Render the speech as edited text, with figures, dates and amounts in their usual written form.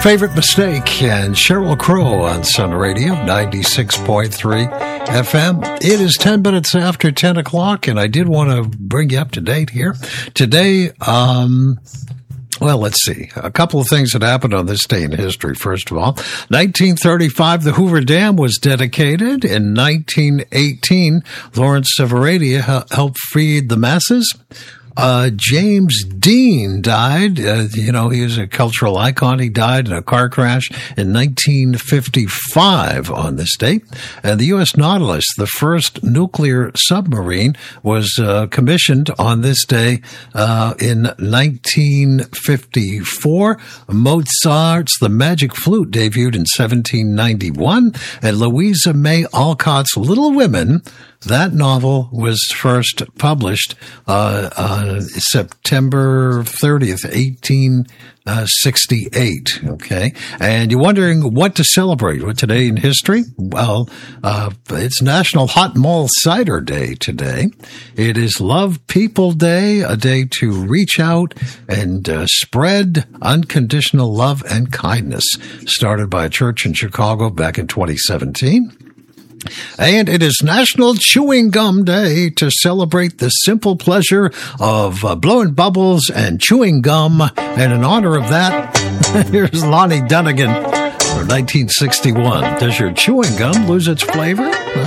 Favorite Mistake and Sheryl Crow on Sun Radio 96.3 FM. It is 10 minutes after 10 o'clock, and I did want to bring you up to date here. Today, well, let's see. A couple of things that happened on this day in history. First of all, 1935, the Hoover Dam was dedicated. In 1918, Lawrence of Arabia helped feed the masses. James Dean died. He was a cultural icon. He died in a car crash in 1955 on this date. And the U.S. Nautilus, the first nuclear submarine, was commissioned on this day in 1954. Mozart's The Magic Flute debuted in 1791. And Louisa May Alcott's Little Women, that novel was first published September 30th, 1868. Okay. And you're wondering what to celebrate with today in history? Well, it's National Hot Mall Cider Day today. It is Love People Day, a day to reach out and spread unconditional love and kindness, started by a church in Chicago back in 2017. And it is National Chewing Gum Day to celebrate the simple pleasure of blowing bubbles and chewing gum. And in honor of that, here's Lonnie Donegan from 1961. Does your chewing gum lose its flavor?